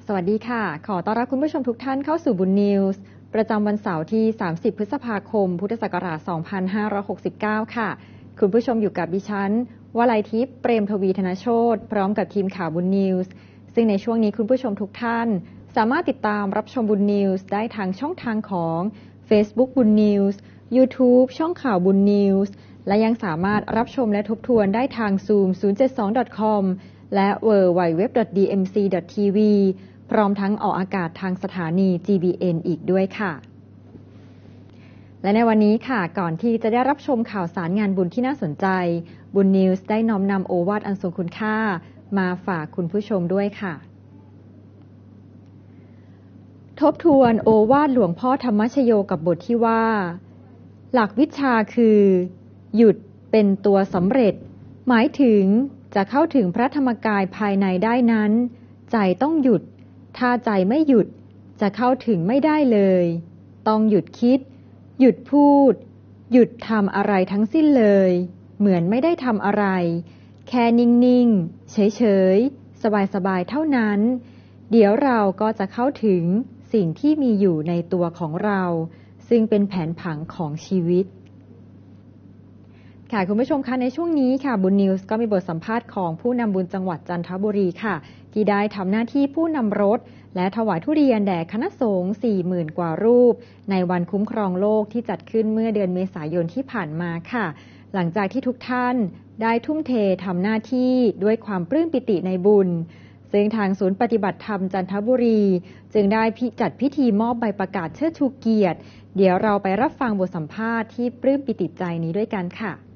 สวัสดีค่ะขอต้อนรับคุณผู้ชมทุกท่านเข้าสู่บุญนิวส์ประจำวันเสาร์ที่ 30 พฤษภาคม พุทธศักราช 2569 ค่ะคุณผู้ชมอยู่กับดิฉันวลัยทิพย์ เปรมทวีธนโชติพร้อมกับทีมข่าวบุญนิวส์ซึ่งในช่วงนี้คุณผู้ชมทุกท่านสามารถติดตามรับชมบุญนิวส์ได้ทางช่องทางของ Facebook บุญนิวส์ YouTube ช่องข่าวบุญนิวส์และยังสามารถรับชมและทบทวนได้ทาง Zoom 072.com และ www.dmc.tv พร้อมทั้งออกอากาศทางสถานี GBN อีกด้วยค่ะและในวันนี้ค่ะก่อนที่จะได้รับชมข่าวสารงานบุญที่น่าสนใจบุญนิวส์ได้น้อมนำโอวาทอันทรงคุณค่ามาฝากคุณผู้ชมด้วยค่ะทบทวนโอวาทหลวงพ่อธรรมชโยกับบทที่ว่าหลักวิชาคือหยุดเป็นตัวสำเร็จหมายถึงจะเข้าถึงพระธรรมกายภายในได้นั้นใจต้องหยุดถ้าใจไม่หยุดจะเข้าถึงไม่ได้เลยต้องหยุดคิดหยุดพูดหยุดทำอะไรทั้งสิ้นเลยเหมือนไม่ได้ทำอะไรแค่นิ่งๆเฉยๆสบายๆเท่านั้นเดี๋ยวเราก็จะเข้าถึงสิ่งที่มีอยู่ในตัวของเราซึ่งเป็นแผนผังของชีวิตค่ะคุณผู้ชมคะในช่วงนี้ค่ะบุญนิวส์ก็มีบทสัมภาษณ์ของผู้นำบุญจังหวัดจันทบุรีค่ะที่ได้ทำหน้าที่ผู้นำรถและถวายทุเรียนแด่คณะสงฆ์ 40,000 กว่ารูปในวันคุ้มครองโลกที่จัดขึ้นเมื่อเดือนเมษายนที่ผ่านมาค่ะหลังจากที่ทุกท่านได้ทุ่มเททำหน้าที่ด้วยความปลื้มปิติในบุญซึ่งทางศูนย์ปฏิบัติธรรมจันทบุรีจึงได้จัดพิธีมอบใบประกาศเชิดชูเกียรติเดี๋ยวเราไปรับฟังบทสัมภาษณ์ที่ปลื้มปิติใจนี้ด้วยกันค่ะ